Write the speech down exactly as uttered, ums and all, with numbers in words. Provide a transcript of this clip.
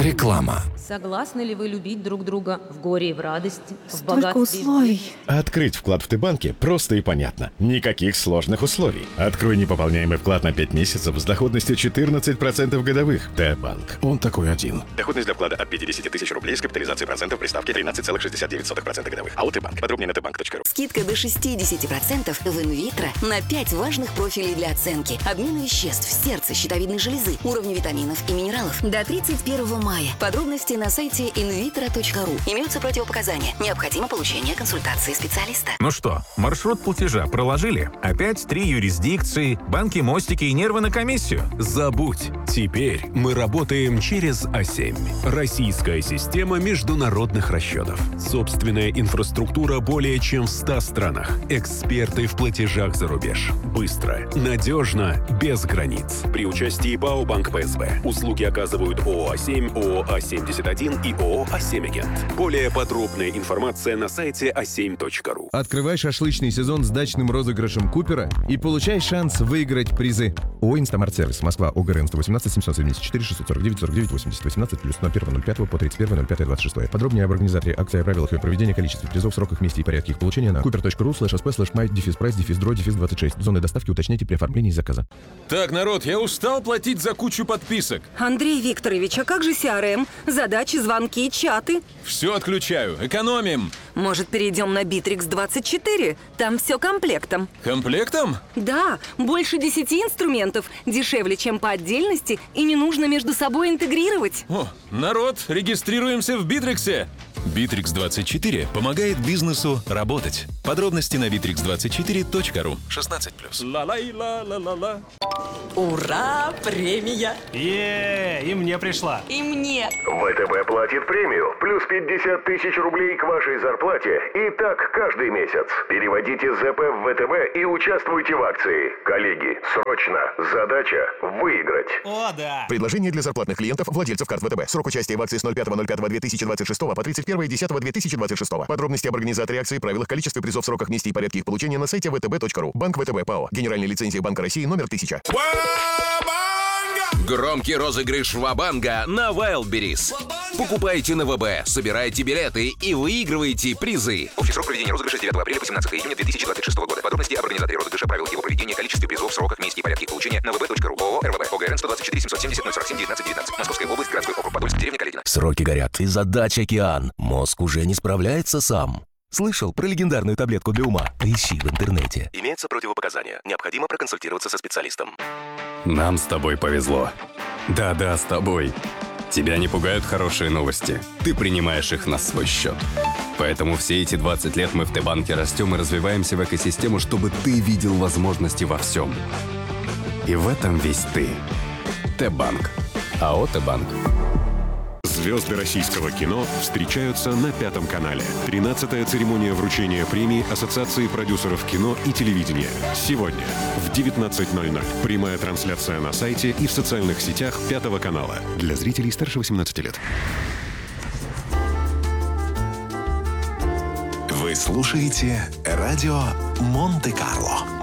Реклама. Согласны ли вы любить друг друга в горе и в радости, в Столько богатстве и в условий. бедности? Открыть вклад в Т-банке просто и понятно. Никаких сложных условий. Открой непополняемый вклад на пять месяцев с доходностью четырнадцать процентов годовых. Т-банк. Он такой один. Доходность для вклада от пятьдесят тысяч рублей с капитализацией процентов при ставке тринадцать целых шестьдесят девять сотых процента годовых. АО Т-банк. Подробнее на тбанк точка ру. Скидка до шестьдесят процентов в инвитро на пять важных профилей для оценки. Обмена веществ, сердца, щитовидной железы, уровня витаминов и минералов до тридцать первого мая. Подробности на сайте инвитро точка ру. Имеются противопоказания. Необходимо получение консультации специалиста. Ну что, маршрут платежа проложили? Опять три юрисдикции, банки, мостики и нервы на комиссию? Забудь. Теперь мы работаем через А семь. Российская система международных расчетов. Собственная инфраструктура более чем в ста странах. Эксперты в платежах за рубеж. Быстро, надежно, без границ. При участии ПАО «Банк ПСБ». Услуги оказывают ООО «А семь», ООО «А семьдесят один» и ООО «А семь Агент». Более подробная информация на сайте а семь точка ру. Открывай шашлычный сезон с дачным розыгрышем Купера и получай шанс выиграть призы. ООО «Инстамарт-сервис», Москва, ОГРН сто восемнадцать семьсот семьдесят четыре шестьсот сорок девять сорок девять восемьдесят восемнадцать плюс ноль первого ноль пятого по тридцать первого ноль пятого двадцать шестого. Подробнее об организаторе акции, о правилах ее проведения, количестве призов, сроках, месте и порядке их получения на купер точка ру слэш эс пэ слэш май дефис прайс дефис дро дефис двадцать шесть. Зоны доставки уточняйте при оформлении заказа. Так, народ, я устал платить за кучу подписок. Андрей Викторович, а как же си ар эм? Задачи, звонки, чаты? Все отключаю, экономим. Может, перейдем на Битрикс двадцать четыре? Там все комплектом. Комплектом? Да, больше десяти инструментов, дешевле, чем по отдельности, и не нужно между собой интегрировать. О, народ, регистрируемся в Битриксе. Битрикс двадцать четыре помогает бизнесу работать. Подробности на битрикс двадцать четыре точка ру. шестнадцать плюс. Ла-ла-ла-ла-ла-ла. Ура! Премия! Е, и мне пришла. И мне! ВТБ платит премию. Плюс пятьдесят тысяч рублей к вашей зарплате. И так каждый месяц. Переводите ЗП в ВТБ и участвуйте в акции. Коллеги, срочно. Задача – выиграть. О, да! Предложение для зарплатных клиентов, владельцев карт ВТБ. Срок участия в акции с ноль пятого ноль пятого две тысячи двадцать шестого по тридцать первое десятого две тысячи двадцать шестого. Подробности об организаторе акции, правилах, количестве призов, сроках, месте и порядке их получения на сайте вэ тэ бэ точка ру. Банк ВТБ ПАО. Генеральная лицензия Банка России номер тысяча. Громкий розыгрыш Ва-банга на Wildberries. Покупайте на ВБ, собирайте билеты и выигрывайте призы. Общий срок проведения розыгрыша с девятого апреля по семнадцатого июня две тысячи двадцать шестого года. Подробности об организаторе розыгрыша, правилах его проведения, количестве призов, сроках, месте и порядке их получения на вэ бэ точка ру. ООО РВБ. ОГРН сто двадцать четыре семьсот семьдесят ноль сорок семь девятнадцать девятнадцать. Московская область, городской округ Подольск, деревня Каледино. Сроки горят, и задач океан. Мозг уже не справляется сам. Слышал про легендарную таблетку для ума? Поищи в интернете. Имеются противопоказания. Необходимо проконсультироваться со специалистом. Нам с тобой повезло. Да-да, с тобой. Тебя не пугают хорошие новости. Ты принимаешь их на свой счет. Поэтому все эти двадцать лет мы в Т-банке растем и развиваемся в экосистему, чтобы ты видел возможности во всем. И в этом весь ты. Т-банк. АО Т-банк. Звезды российского кино встречаются на Пятом канале. тринадцатая церемония вручения премии Ассоциации продюсеров кино и телевидения. Сегодня в девятнадцать ноль ноль. Прямая трансляция на сайте и в социальных сетях Пятого канала. Для зрителей старше восемнадцати лет. Вы слушаете радио Монте-Карло.